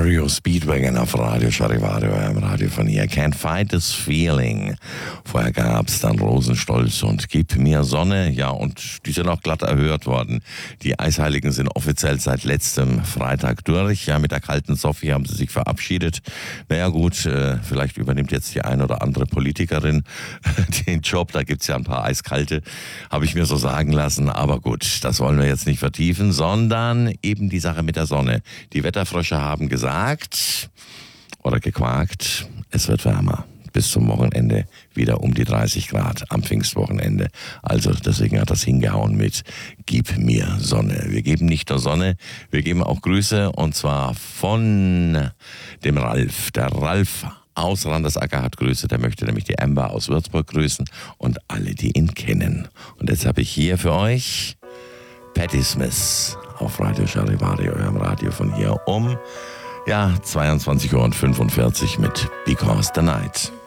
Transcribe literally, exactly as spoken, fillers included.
R E O Speedwagon auf Radio Charivario, eurem Radio von hier. Can't Fight This Feeling. Vorher gab's dann Rosenstolz und Gib mir Sonne. Ja, und die sind auch glatt erhört worden. Die Eisheiligen sind offiziell seit letztem Freitag durch. Ja, mit der kalten Sophie haben sie sich verabschiedet. Naja gut, äh, vielleicht übernimmt jetzt die ein oder andere Politikerin den Job. Da gibt's ja ein paar Eiskalte, habe ich mir so sagen lassen. Aber gut, das wollen wir jetzt nicht vertiefen, sondern eben die Sache mit der Sonne. Die Wetterfrösche haben gesagt oder gequakt, es wird wärmer. Bis zum Wochenende wieder um die dreißig Grad am Pfingstwochenende. Also deswegen hat das hingehauen mit Gib mir Sonne. Wir geben nicht nur Sonne, wir geben auch Grüße und zwar von dem Ralf. Der Ralf aus Randersacker hat Grüße, der möchte nämlich die Amber aus Würzburg grüßen und alle, die ihn kennen. Und jetzt habe ich hier für euch Patti Smith auf Radio Charivario, eurem Radio von hier um ja, zweiundzwanzig Uhr fünfundvierzig mit Because the Night.